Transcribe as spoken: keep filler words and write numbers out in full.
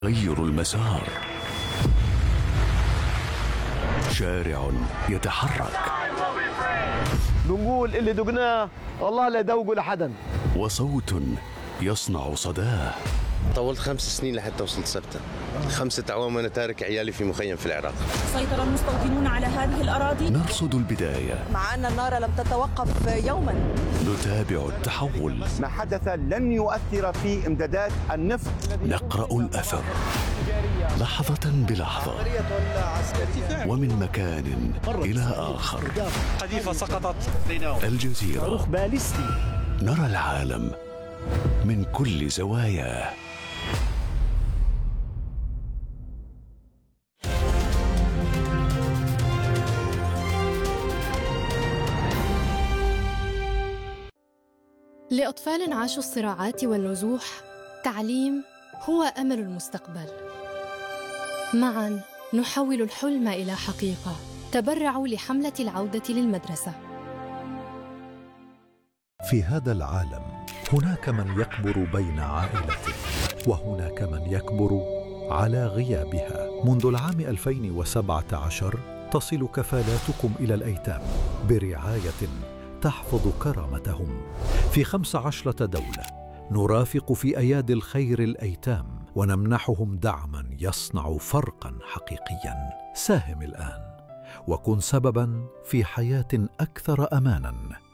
غير المسار، شارع يتحرك، بنقول اللي دقناه والله لا يذوقوا لحدا، وصوت يصنع صداه. طولت خمس سنين لحتى وصلت سبتة. خمسة أعوام وأنا تارك عيالي في مخيم في العراق. سيطر المستوطنون على هذه الأراضي. نرصد البداية مع أن النار لم تتوقف يوما. نتابع التحول. ما حدث لن يؤثر في امدادات النفط. نقرأ الأثر لحظة بلحظة، ومن مكان إلى آخر. قذيفة سقطت. الجزيرة، نرى العالم من كل زواياه. لأطفال عاشوا الصراعات والنزوح، تعليم هو أمل المستقبل. معاً نحول الحلم إلى حقيقة. تبرعوا لحملة العودة للمدرسة. في هذا العالم هناك من يكبر بين عائلته، وهناك من يكبر على غيابها. منذ العام ألفين وسبعة عشر تصل كفالاتكم إلى الأيتام برعاية تحفظ كرامتهم في خمس عشرة دولة. نرافق في أيادي الخير الأيتام ونمنحهم دعماً يصنع فرقاً حقيقياً. ساهم الآن وكن سبباً في حياة أكثر أماناً.